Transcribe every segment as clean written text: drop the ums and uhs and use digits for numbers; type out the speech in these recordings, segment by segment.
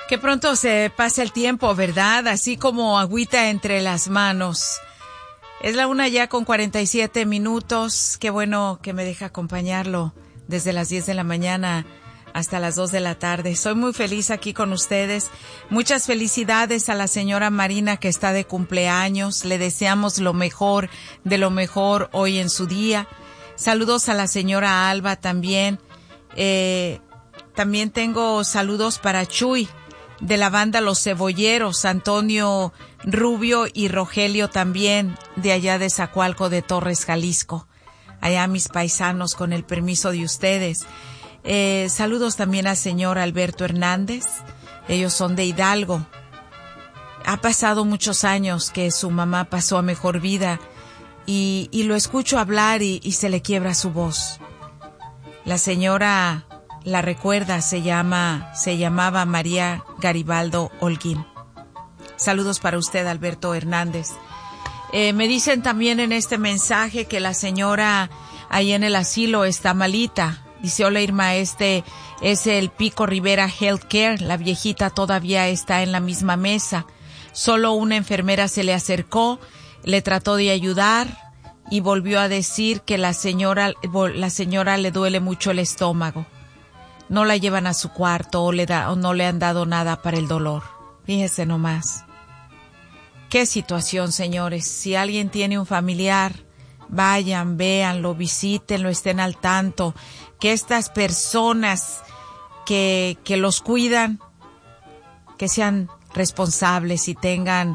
Qué pronto se pasa el tiempo, ¿verdad? Así como agüita entre las manos. Es la 1:47. Qué bueno que me deja acompañarlo desde las 10 de la mañana hasta las 2 de la tarde. Soy muy feliz aquí con ustedes. Muchas felicidades a la señora Marina que está de cumpleaños. Le deseamos lo mejor de lo mejor hoy en su día. Saludos a la señora Alba también. También tengo saludos para Chuy, de la banda Los Cebolleros, Antonio Rubio y Rogelio también, de allá de Zacualco de Torres, Jalisco. Allá mis paisanos, con el permiso de ustedes. Saludos también al señor Alberto Hernández. Ellos son de Hidalgo. Ha pasado muchos años que su mamá pasó a mejor vida y lo escucho hablar y se le quiebra su voz. La señora la recuerda, se llamaba María Garibaldo Holguín. Saludos para usted, Alberto Hernández. Me dicen también en este mensaje que la señora ahí en el asilo está malita. Dice, hola Irma, este es el Pico Rivera Healthcare. La viejita todavía está en la misma mesa. Solo una enfermera se le acercó, le trató de ayudar y volvió a decir que la señora le duele mucho el estómago. No la llevan a su cuarto o no le han dado nada para el dolor. Fíjese nomás. Qué situación, señores. Si alguien tiene un familiar, vayan, véanlo, visítenlo, estén al tanto. Que estas personas que los cuidan, que sean responsables y tengan,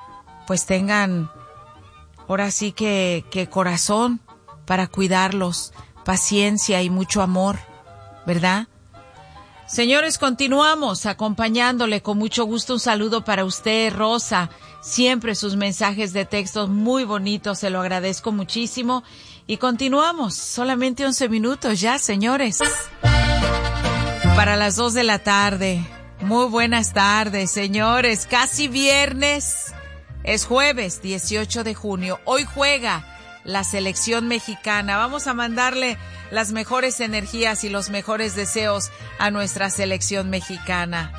ahora sí que corazón para cuidarlos, paciencia y mucho amor, ¿verdad? Señores, continuamos acompañándole con mucho gusto. Un saludo para usted, Rosa. Siempre sus mensajes de texto muy bonitos, se lo agradezco muchísimo. Y continuamos, solamente 11 minutos ya, señores. Para las 2 de la tarde. Muy buenas tardes, señores. Casi viernes. Es jueves 18 de junio. Hoy juega la selección mexicana. Vamos a mandarle las mejores energías y los mejores deseos a nuestra selección mexicana.